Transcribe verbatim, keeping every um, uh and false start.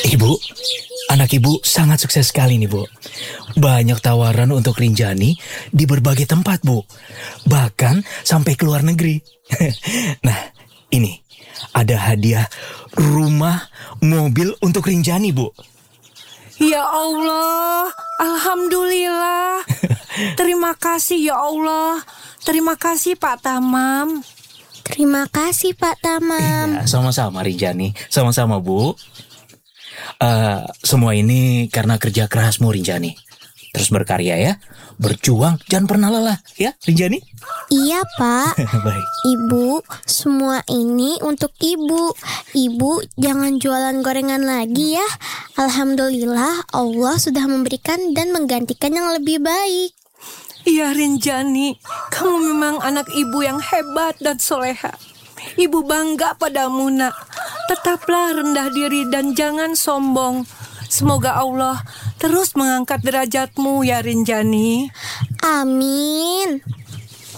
Ibu, anak ibu sangat sukses sekali nih, Bu. Banyak tawaran untuk Rinjani di berbagai tempat, Bu. Bahkan sampai ke luar negeri. Nah, ini ada hadiah rumah, mobil untuk Rinjani, Bu. Ya Allah, Alhamdulillah. Terima kasih ya Allah. Terima kasih Pak Tamam. Terima kasih Pak Tamam. Iya, sama-sama Rinjani, sama-sama Bu. Uh, semua ini karena kerja kerasmu Rinjani. Terus berkarya ya, berjuang, jangan pernah lelah ya Rinjani. Iya Pak. Baik. Ibu, semua ini untuk Ibu. Ibu jangan jualan gorengan lagi ya. Alhamdulillah Allah sudah memberikan dan menggantikan yang lebih baik. Iya Rinjani, kamu memang anak ibu yang hebat dan soleha. Ibu bangga padamu nak. Tetaplah rendah diri dan jangan sombong. Semoga Allah terus mengangkat derajatmu ya Rinjani. Amin.